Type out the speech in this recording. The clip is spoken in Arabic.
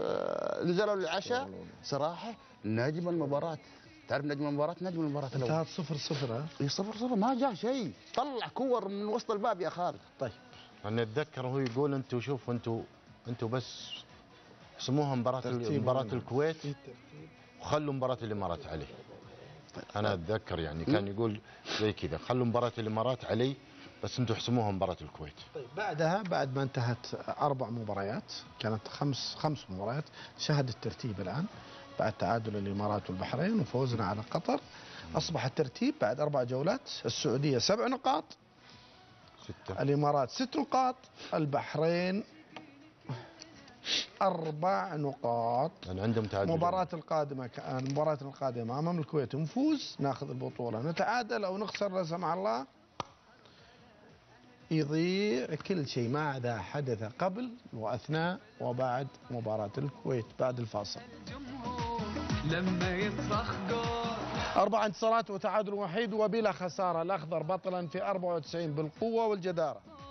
نزلوا للعشاء صراحه نجم المباراه. تعرف نجم المباراه؟ نجم المباراه الاول انتهت 0-0. ها؟ اي 0-0 ما جاء شيء، طلع كور من وسط الباب يا خالد. طيب انا اتذكر هو يقول انتم شوفوا انتم بس اسموها مباراه الكويت وخلوا مباراه الامارات عليه. انا اتذكر يعني كان يقول زي كذا، خلوا مباراه الامارات علي بس انتم احسموها مباراه الكويت. طيب بعدها بعد ما انتهت 4 مباريات، كانت خمس مباريات، شهد الترتيب الان بعد تعادل الامارات والبحرين وفوزنا على قطر. اصبح الترتيب بعد 4 جولات: السعوديه 7 نقاط، 6، الامارات 6 نقاط، البحرين 4 نقاط. يعني عندهم تعادل. المباراة القادمة امام الكويت نفوز ناخذ البطولة، نتعادل او نخسر لا سمح الله يضيع كل شيء ما عدا حدث قبل واثناء وبعد مباراة الكويت بعد الفاصل. لما يصرخ جول 4 انتصارات وتعادل وحيد وبلا خسارة، الأخضر بطلا في 94 بالقوة والجدارة.